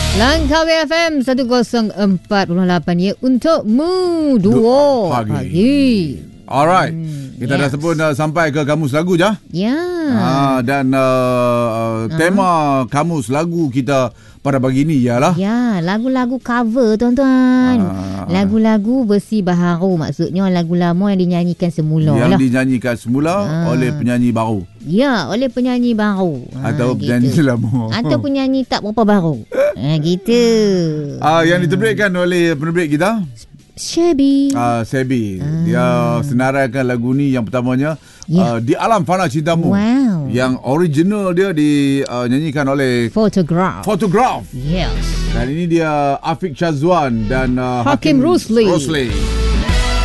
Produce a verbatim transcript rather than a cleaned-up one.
Langkawi F M seratus empat puluh lapan ya untukmu dua pagi. pagi. Alright. Hmm, Kita yes. dah sebut uh, sampai ke kamus lagu je. Ya. Uh, dan uh, uh, tema kamus lagu kita pada pagi ini ialah ya, lagu-lagu cover tuan-tuan. Uh, lagu-lagu versi baharu, maksudnya lagu lama yang dinyanyikan semula Yang lah. dinyanyikan semula uh. oleh penyanyi baru. Ya, oleh penyanyi baru. Atau ha, penyanyi gitu. lama. Atau penyanyi tak berapa baru. Ha, gitu. Uh, yang diterbitkan oleh penerbit kita Sebi. Uh, Sebi. Ah. Dia senaraikan lagu ni yang pertamanya yeah. uh, Di Alam Fana Cintamu. Wow. Yang original dia dinyanyikan uh, oleh Photograph. Photograph. Yes. Dan ini dia Afiq Syazwan dan uh, Hakim, Hakim Rusli. Rusli.